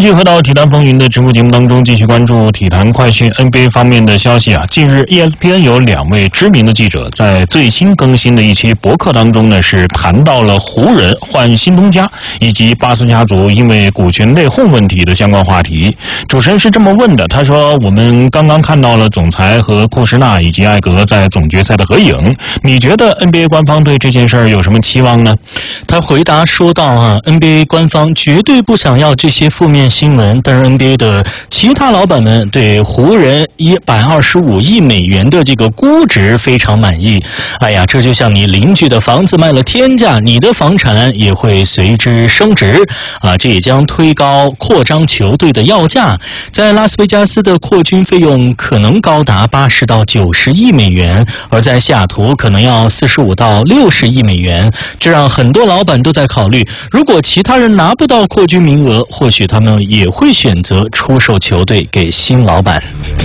聚合到体坛风云的直播节目当中，继续关注体坛快讯 NBA 方面的消息啊。近日 ESPN 有2位知名的记者在最新更新的一期博客当中呢，是谈到了湖人换新东家以及巴斯家族因为股权内讧问题的相关话题。主持人是这么问的，他说：“我们刚刚看到了总裁和库什纳以及艾格在总决赛的合影，你觉得 NBA 官方对这件事儿有什么期望呢？” 他回答说道NBA 官方绝对不想要这些负面新闻，但是 NBA 的其他老板们对湖人125亿美元的这个估值非常满意。哎呀，这就像你邻居的房子卖了天价，你的房产也会随之升值啊！这也将推高扩张球队的要价。在拉斯维加斯的扩军费用可能高达80到90亿美元，而在西雅图可能要45到60亿美元。这让很多老板都在考虑，如果其他人拿不到扩军名额，或许他们也会选择出售球队给新老板。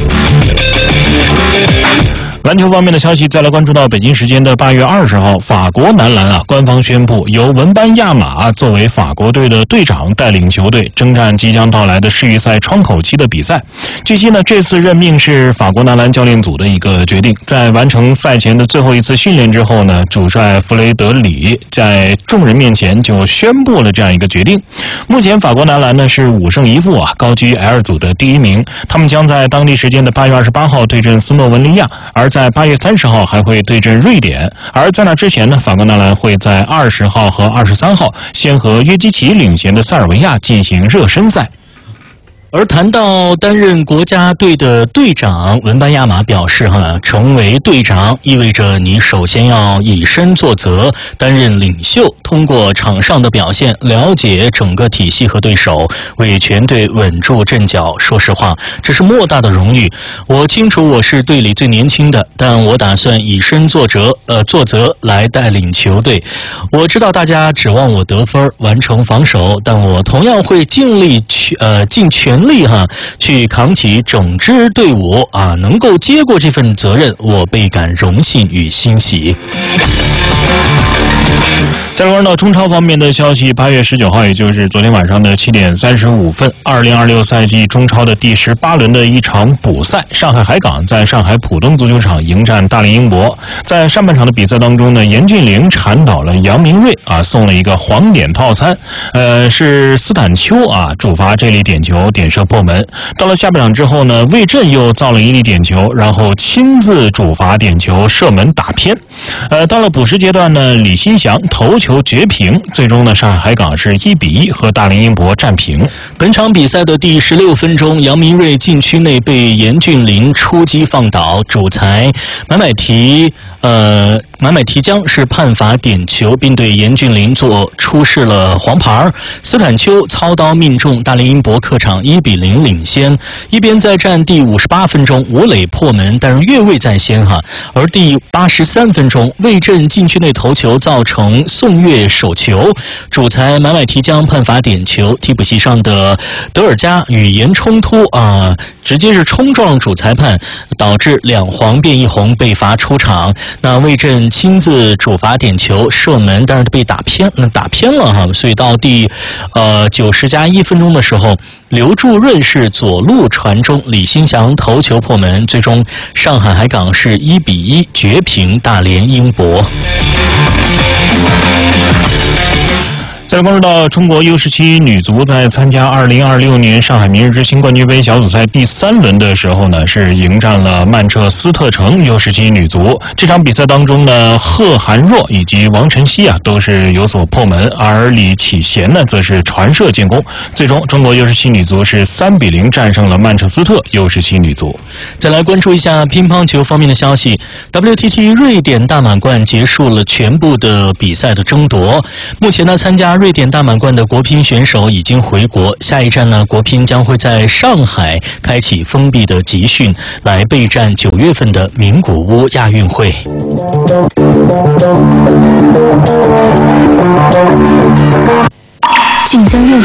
篮球方面的消息，再来关注到北京时间的8月20号，法国男篮官方宣布由文班亚马作为法国队的队长带领球队征战即将到来的世预赛窗口期的比赛。据悉呢，这次任命是法国男篮教练组的一个决定。在完成赛前的最后一次训练之后呢，主帅弗雷德里在众人面前就宣布了这样一个决定。目前法国男篮呢是5胜1负高居 L 组的第1名。他们将在当地时间的8月28号对阵斯洛文尼亚，而在8月30号还会对阵瑞典。而在那之前呢，法国男篮会在20号和23号先和约基奇领衔的塞尔维亚进行热身赛。 而谈到担任国家队的队长，文班亚马表示成为队长意味着你首先要以身作则，担任领袖，通过场上的表现了解整个体系和对手，为全队稳住阵脚。说实话，这是莫大的荣誉。我清楚我是队里最年轻的，但我打算以身作则来带领球队。我知道大家指望我得分完成防守，但我同样会尽全力去扛起整支队伍能够接过这份责任，我倍感荣幸与欣喜。 再来关注到中超方面的消息，8月19号，也就是昨天晚上的7点35分，2026赛季中超的第18轮的一场补赛，上海海港在上海浦东足球场迎战大连英博。在上半场的比赛当中呢，严俊凌铲倒了杨明锐送了一个黄点套餐，是斯坦丘主罚这粒点球点射破门。到了下半场之后呢，魏震又造了一粒点球，然后亲自主罚点球射门打偏。到了补时阶段呢，李新祥头球绝平，最终呢，上海海港是1比1和大连英博战平。 本场比赛的第16分钟，杨明锐禁区内被严俊凌出击放倒，主裁买买提江是判罚点球，并对严俊凌出示了黄牌。斯坦丘操刀命中，大连英博客场1比0领先。一边在战第58分钟，吴磊破门，但是越位在先而第83分钟，魏震禁区内头球造成宋越手球，主裁买提江判罚点球。替补席上的德尔加与严冲突直接是冲撞主裁判，导致2黄变1红被罚出场。那魏震亲自主罚点球射门，但是被打偏了所以到第90+1分钟的时候，刘柱润是左路传中，李新祥头球破门，最终上海海港是1比1绝平大连英博。 再来关注到中国 U17 女足在参加2026年上海明日之星冠军杯小组赛第3轮的时候呢，是迎战了曼彻斯特城 U17 女足。这场比赛当中呢，贺涵若以及王晨曦都是有所破门，而李启贤呢则是传射建功。最终中国 U17 女足是3比0战胜了曼彻斯特 U17 女足。 再来关注一下乒乓球方面的消息， WTT 瑞典大满贯结束了全部的比赛的争夺。目前呢，参加瑞典大满贯的国乒选手已经回国，下一站呢，国乒将会在上海开启封闭的集训，来备战9月份的名古屋亚运会。 竞争任